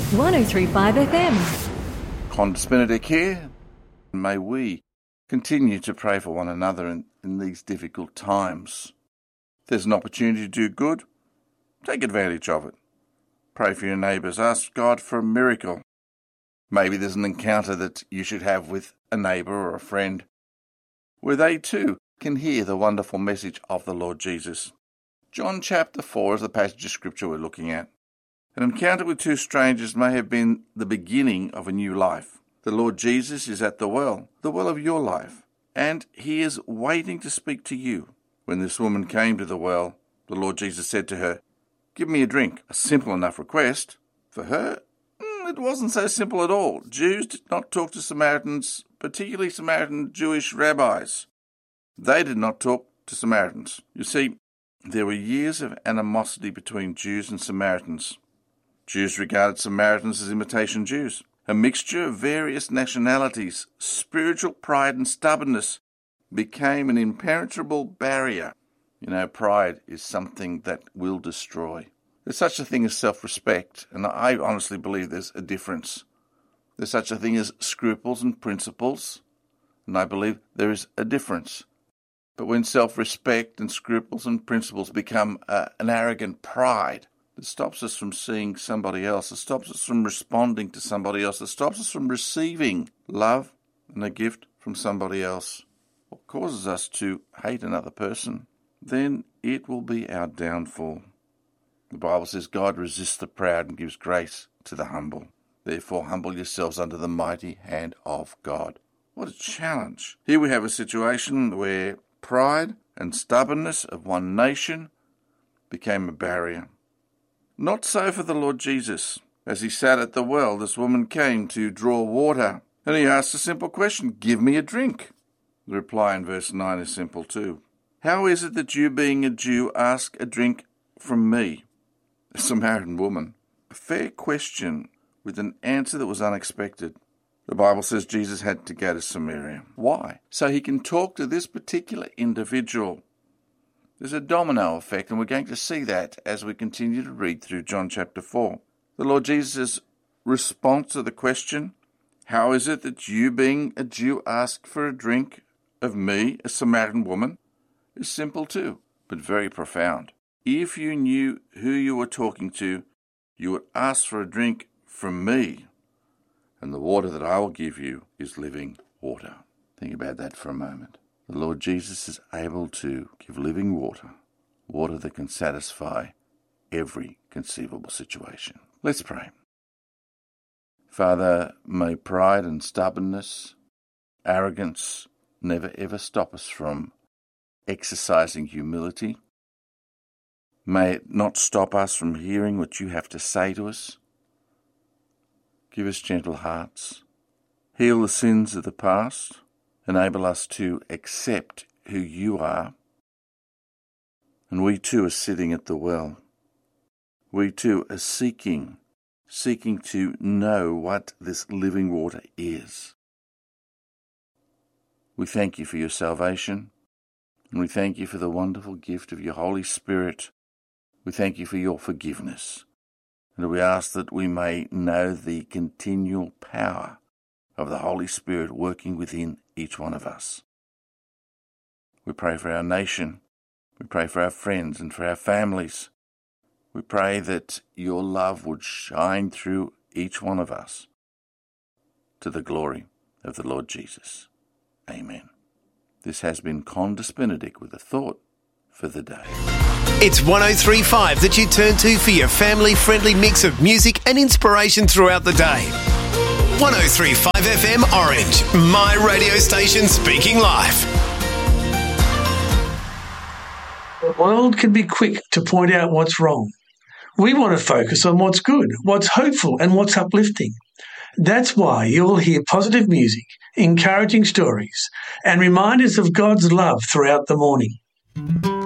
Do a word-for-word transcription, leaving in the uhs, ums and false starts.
one oh three point five F M. Condis Benedek here. May we continue to pray for one another in, in these difficult times. If there's an opportunity to do good, take advantage of it. Pray for your neighbours. Ask God for a miracle. Maybe there's an encounter that you should have with a neighbour or a friend where they too can hear the wonderful message of the Lord Jesus. John chapter four is the passage of Scripture we're looking at. An encounter with two strangers may have been the beginning of a new life. The Lord Jesus is at the well, the well of your life, and he is waiting to speak to you. When this woman came to the well, the Lord Jesus said to her, "Give me a drink." A simple enough request. For her, it wasn't so simple at all. Jews did not talk to Samaritans, particularly Samaritan Jewish rabbis. They did not talk to Samaritans. You see, there were years of animosity between Jews and Samaritans. Jews regarded Samaritans as imitation Jews, a mixture of various nationalities. Spiritual pride and stubbornness became an impenetrable barrier. You know, pride is something that will destroy. There's such a thing as self-respect, and I honestly believe there's a difference. There's such a thing as scruples and principles, and I believe there is a difference. But when self-respect and scruples and principles become uh, an arrogant pride, it stops us from seeing somebody else. It stops us from responding to somebody else. It stops us from receiving love and a gift from somebody else. What causes us to hate another person, then it will be our downfall. The Bible says God resists the proud and gives grace to the humble. Therefore humble yourselves under the mighty hand of God. What a challenge. Here we have a situation where pride and stubbornness of one nation became a barrier. Not so for the Lord Jesus. As he sat at the well, this woman came to draw water, and he asked a simple question, "Give me a drink." The reply in verse nine is simple too. "How is it that you, being a Jew, ask a drink from me, a Samaritan woman?" A fair question with an answer that was unexpected. The Bible says Jesus had to go to Samaria. Why? So he can talk to this particular individual. There's a domino effect, and we're going to see that as we continue to read through John chapter four. The Lord Jesus' response to the question, "How is it that you, being a Jew, ask for a drink of me, a Samaritan woman?" is simple too, but very profound. If you knew who you were talking to, you would ask for a drink from me, and the water that I will give you is living water. Think about that for a moment. The Lord Jesus is able to give living water, water that can satisfy every conceivable situation. Let's pray. Father, may pride and stubbornness, arrogance never ever stop us from exercising humility. May it not stop us from hearing what you have to say to us. Give us gentle hearts. Heal the sins of the past. Enable us to accept who you are. And we too are sitting at the well. We too are seeking, seeking to know what this living water is. We thank you for your salvation, and we thank you for the wonderful gift of your Holy Spirit. We thank you for your forgiveness, and we ask that we may know the continual power of the Holy Spirit working within each one of us. We pray for our nation. We pray for our friends and for our families. We pray that your love would shine through each one of us to the glory of the Lord Jesus. Amen. This has been Condis Benedek with a thought for the day. It's one oh three point five that you turn to for your family-friendly mix of music and inspiration throughout the day. one oh three point five F M Orange, my radio station speaking life. The world can be quick to point out what's wrong. We want to focus on what's good, what's hopeful, and what's uplifting. That's why you'll hear positive music, encouraging stories, and reminders of God's love throughout the morning.